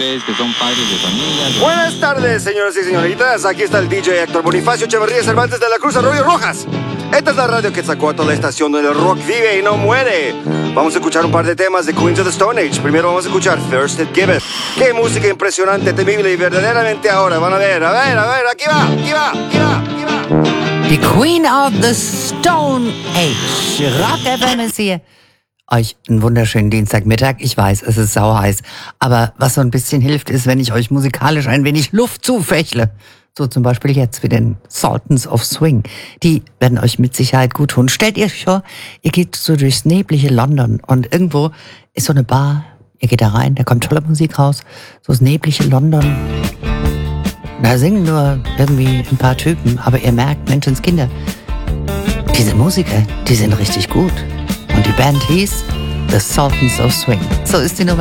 ustedes que son padres de familia. Buenas tardes, señoras y señoritas. Aquí está el DJ Héctor Bonifacio Echeverría Cervantes de la Cruz Arroyo Rojas. Esta es la radio que sacó a toda la estación donde el rock vive y no muere. Vamos a escuchar un par de temas de Queens of the Stone Age. Primero vamos a escuchar Thirsted Gibbet. Qué música impresionante, temible y verdaderamente ahora. Van a ver, aquí va. Die Queen of the Stone Age. Rock FM ist hier. Euch einen wunderschönen Dienstagmittag. Ich weiß, es ist sauheiß. Aber was so ein bisschen hilft, ist, wenn ich euch musikalisch ein wenig Luft zufächle. So zum Beispiel jetzt wie den Sultans of Swing. Die werden euch mit Sicherheit gut tun. Stellt ihr euch vor, ihr geht so durchs neblige London und irgendwo ist so eine Bar. Ihr geht da rein, da kommt tolle Musik raus. So das neblige London. Da singen nur irgendwie ein paar Typen, aber ihr merkt, Menschenskinder, diese Musiker, die sind richtig gut. Und die Band hieß The Sultans of Swing. So ist die Nummer.